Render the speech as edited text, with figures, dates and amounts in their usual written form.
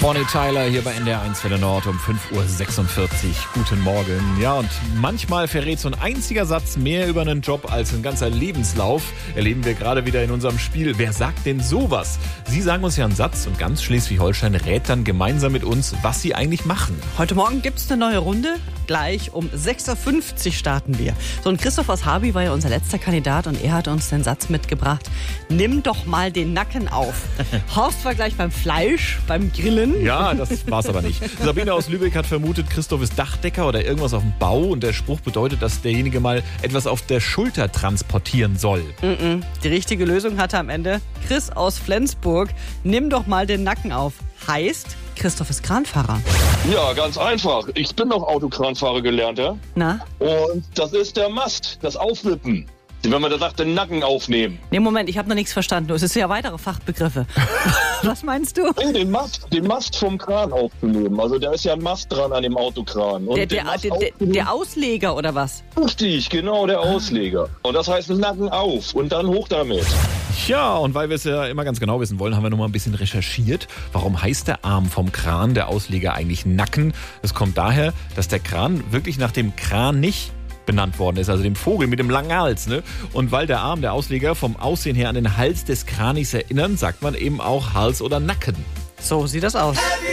Bonnie Tyler hier bei NDR1 Welle Nord um 5.46 Uhr. Guten Morgen. Ja, und manchmal verrät so ein einziger Satz mehr über einen Job als ein ganzer Lebenslauf. Erleben wir gerade wieder in unserem Spiel. Wer sagt denn sowas? Sie sagen uns ja einen Satz und ganz Schleswig-Holstein rät dann gemeinsam mit uns, was sie eigentlich machen. Heute Morgen gibt's eine neue Runde. Gleich um 6.50 Uhr starten wir. So, und Christoph aus Habi war ja unser letzter Kandidat und er hat uns den Satz mitgebracht. Nimm doch mal den Nacken auf. Horst war gleich beim Fleisch, beim Grillen. Ja, das war's aber nicht. Sabine aus Lübeck hat vermutet, Christoph ist Dachdecker oder irgendwas auf dem Bau und der Spruch bedeutet, dass derjenige mal etwas auf der Schulter transportieren soll. Die richtige Lösung hatte am Ende Chris aus Flensburg. Nimm doch mal den Nacken auf. Heißt, Christoph ist Kranfahrer. Ja, ganz einfach. Ich bin noch Autokranfahrer gelernt, ja. Na? Und das ist der Mast, das Aufwippen. Wenn man da sagt, den Nacken aufnehmen. Nee, Moment, ich habe noch nichts verstanden. Es sind ja weitere Fachbegriffe. Was meinst du? Nee, den Mast vom Kran aufzunehmen. Also da ist ja ein Mast dran an dem Autokran. Und Der Ausleger oder was? Richtig, genau, der Ausleger. Und das heißt Nacken auf und dann hoch damit. Ja, und weil wir es ja immer ganz genau wissen wollen, haben wir noch mal ein bisschen recherchiert. Warum heißt der Arm vom Kran, der Ausleger, eigentlich Nacken? Das kommt daher, dass der Kran wirklich nach dem Kranich benannt worden ist, also dem Vogel mit dem langen Hals, ne? Und weil der Arm, der Ausleger, vom Aussehen her an den Hals des Kranichs erinnern, sagt man eben auch Hals oder Nacken. So sieht das aus.